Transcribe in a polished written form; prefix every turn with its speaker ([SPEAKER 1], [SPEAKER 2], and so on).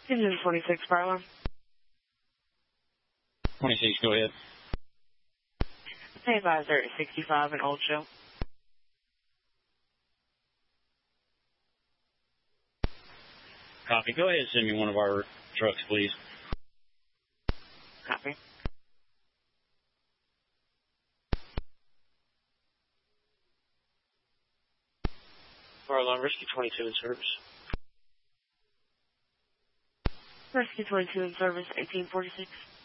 [SPEAKER 1] Engine 26, fire alarm.
[SPEAKER 2] 26, go ahead.
[SPEAKER 1] Pay advisor 65 in Old Show.
[SPEAKER 2] Copy. Go ahead and send me one of our trucks, please.
[SPEAKER 1] Copy.
[SPEAKER 3] Fire alarm, Rescue 22 in service.
[SPEAKER 1] Rescue 22 in service, 1846.